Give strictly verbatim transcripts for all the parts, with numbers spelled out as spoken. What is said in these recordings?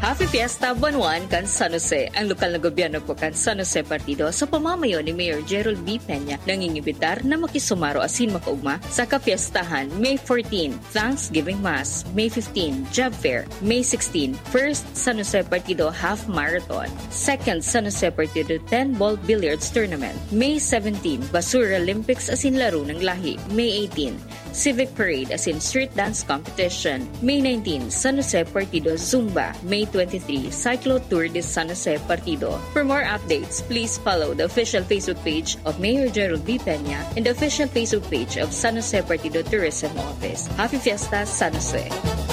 Happy Fiesta Buwan kan San Jose. Ang lokal na gobyerno po kan San Jose Partido sa pamamayo ni Mayor Gerald B. Peña nangingibitar na makisumaro asin makaugma sa kapiestahan May fourteenth, Thanksgiving Mass, May fifteenth, Job Fair, May sixteenth, First San Jose Partido Half Marathon, Second San Jose Partido ten Ball Billiards Tournament, May seventeenth, Basura Olympics asin laro ng lahi, May eighteenth, Civic Parade asin Street Dance Competition, May nineteenth, San Jose Partido Zumba, May twenty-third, Cyclo Tour de San Jose Partido. For more updates, please follow the official Facebook page of Mayor Gerald B. Peña and the official Facebook page of San Jose Partido Tourism Office. Happy Fiesta, San Jose!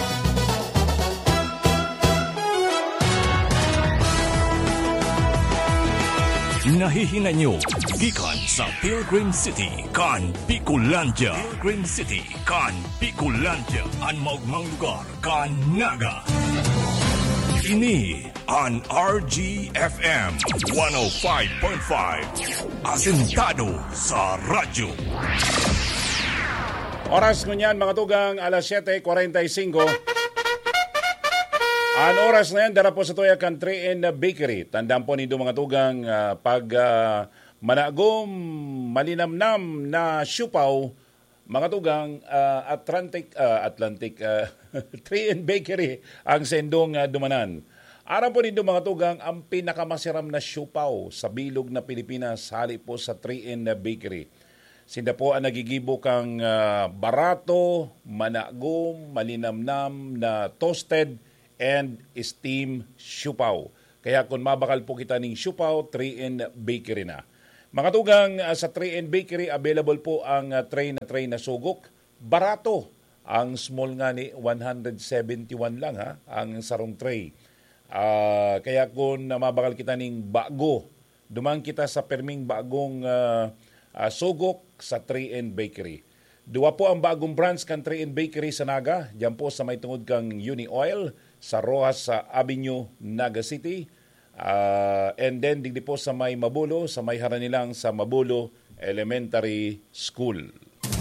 Nahihinga nyo, gikan sa Pilgrim City, kan Bicolandia. Pilgrim City, kan Bicolandia. Ang maugmang lugar, kan Naga. Ini an R G F M one oh five point five. Asentado sa radyo. Oras ngunyan mga tugang, alas siyete forty-five. Ang oras na yan, dara po sa Toya Country and Bakery. Tandaan po nindo mga tugang, uh, pag uh, managom, malinamnam na siupaw, mga tugang, uh, Atlantic, uh, Atlantic, uh, Tree and Bakery ang sendong uh, dumanan. Aram po nindo mga tugang, ang pinakamasiram na siupaw sa bilog na Pilipinas, hali po sa Tree and Bakery. Sinda po ang nagigibo kang uh, barato, managom, malinamnam na toasted, and steam siupaw. Kaya kung mabakal po kita ng siupaw, Tree and Bakery na. Mga tugang, uh, sa Tree and Bakery, available po ang uh, tray na tray na sugok. Barato. Ang small nga ni one seventy-one lang ha, ang sarong tray. Uh, kaya kung uh, mabakal kita ng bago, dumang kita sa perming bagong uh, uh, sugok sa Tree and Bakery. Dua po ang bagong branch kan Tree and Bakery sa Naga. Diyan po sa may tungod kang Uni Oil sa Rojas sa Avenue, Naga City. Uh, and then, digdi po sa may Mabulo, sa may haranilang sa Mabulo Elementary School.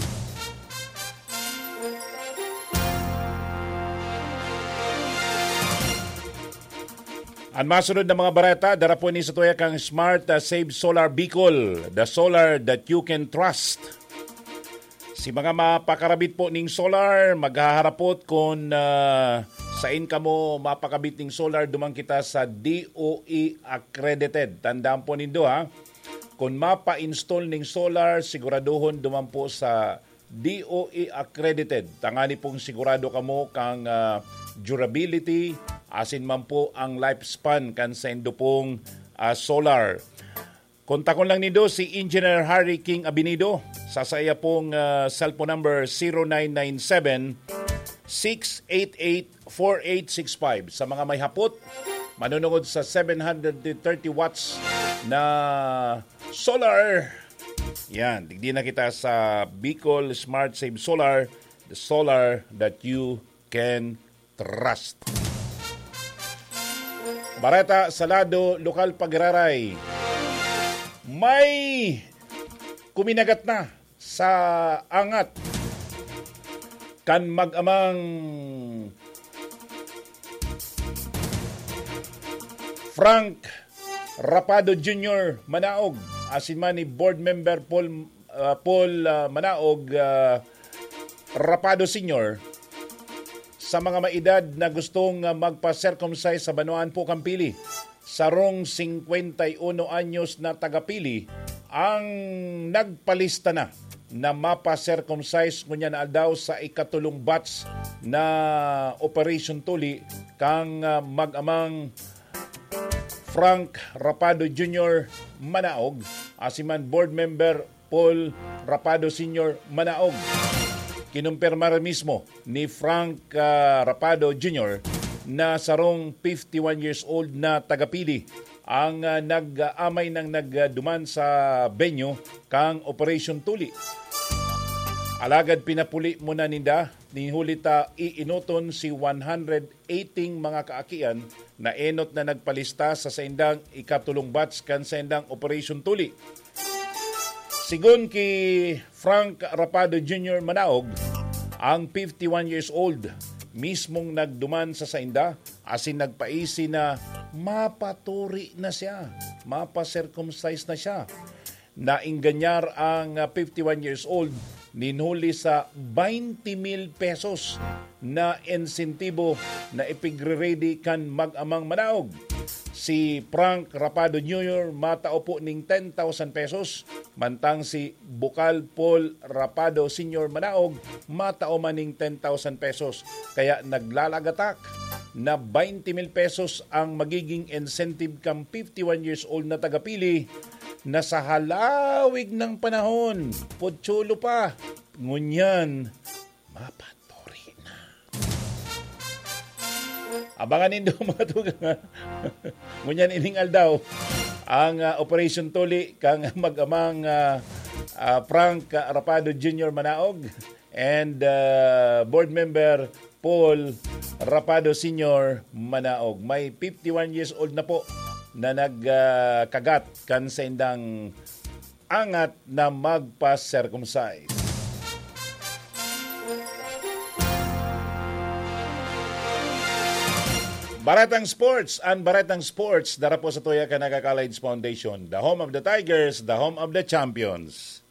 Ang masunod na mga barata, dara po ni sa tuya kang Smart uh, Save Solar Bicol, the solar that you can trust. Si mga mapakarabit po ning solar, maghaharapot kung uh, sa income mo mapakabit ning solar, dumang kita sa D O E accredited. Tandaan po nindo ha, kung mapa-install ning solar, siguraduhon duman po sa D O E accredited. Tangani pong sigurado kamo kang uh, durability, asin man po ang lifespan kan sa indo pong uh, solar. Kontakon lang nindo si Engineer Harry King Abinido sa saya pong uh, cellphone number zero nine nine seven, six eight eight, four eight six five. Sa mga may hapot, manunungod sa seven hundred thirty watts na solar. Yan, digdi na kita sa Bicol Smart Save Solar, the solar that you can trust. Barata, Salado, Lokal Pagraray. May kuminagat na sa angat kan mag-amang Frank Rapado Junior Manaog, asin man ni board member Paul uh, Paul uh, Manaog uh, Rapado Senior, sa mga maedad na gustong uh, magpa-circumcise sa Banuan po Kampili. Sarong fifty-one anyos na tagapili ang nagpalista na na mapa-circumcise ngunyan na daw sa ikatulong batch na Operation Tuli kang uh, mag-amang Frank Rapado Junior Manaog, asiman board member Paul Rapado Senior Manaog. Kinumpirmar mismo ni Frank uh, Rapado Junior na sarong fifty-one years old na tagapili ang uh, nag-amay ng nagduman sa venue kang Operation Tuli. Alagad pinapuli muna ninda ni hulita iinoton si one hundred eighteen mga kaakian na enot na nagpalista sa saindang ikatulong batch kan saindang Operation Tuli. Sigon ki Frank Rapado Junior Manaog, ang fifty-one years old mismong nagduman sa sainda asin nagpaisi na mapaturi na siya, mapa-circumcise na siya. Naingganyar ang uh, fifty-one years old, ninhuli sa twenty mil pesos na insentibo na ipigre-ready kan mag-amang manaog. Si Frank Rapado Junior matao po ning ten thousand pesos, mantang si Bukal Paul Rapado Senior Manaog matao man ning ten thousand pesos. Kaya naglalagatak na twenty mil pesos ang magiging incentive kang fifty-one years old na tagapili na sa halawig ng panahon, putsulo pa, ngunyan, mapatori na. Abangan nindo mga tugang, ngunyan ining aldaw, ang uh, Operation Tuli kang mag-amang uh, uh, Frank Rapado Junior Manaog and uh, board member Paul Rapado Senior Manaog. May fifty-one years old na po na nagkagat uh, kan sa indang angat na magpa-circumcise. Baratang Sports, ang Baratang Sports dara po sa tuya ka Naga College Foundation, the home of the Tigers, the home of the champions.